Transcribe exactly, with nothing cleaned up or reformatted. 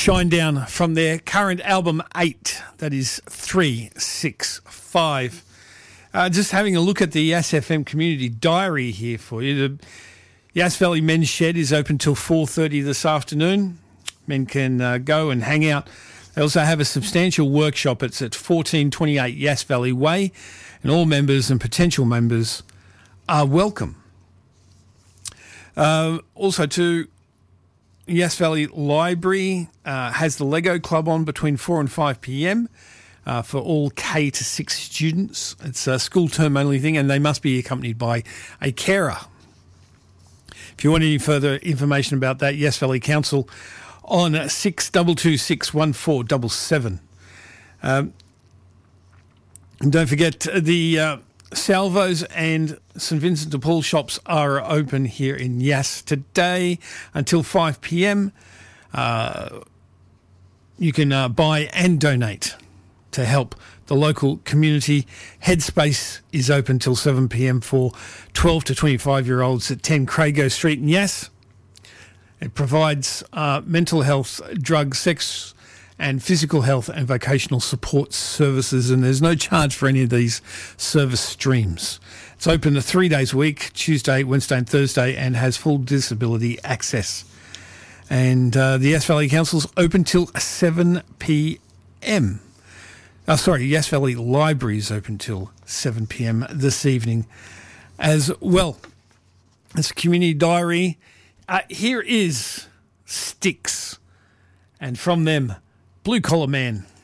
Shinedown from their current album eight, that is three six five. Uh, just having a look at the Yass F M Community Diary here for you. The Yass Valley Men's Shed is open till four thirty this afternoon. Men can uh, go and hang out. They also have a substantial workshop. It's at fourteen twenty-eight Yass Valley Way, and all members and potential members are welcome. Uh, also to Yass Valley Library uh, has the Lego Club on between four and five p.m. Uh, for all K to six students. It's a school term only thing, and they must be accompanied by a carer. If you want any further information about that, Yass Valley Council on six two two six one four seven seven. Um, and don't forget the uh, Salvos and St Vincent de Paul shops are open here in Yass today until five p.m. Uh, you can uh, buy and donate to help the local community. Headspace is open till seven p.m. for twelve to twenty-five-year-olds at ten Crago Street in Yass. It provides uh, mental health, drug, sex and physical health and vocational support services, and there's no charge for any of these service streams. It's open three days a week, Tuesday, Wednesday and Thursday, and has full disability access. And uh, the Yass Valley Council's open till seven p.m. Oh, sorry, Yass Valley Library is open till seven p.m. this evening as well. It's a community diary. Uh, here is Styx, and from them, Blue Collar Man.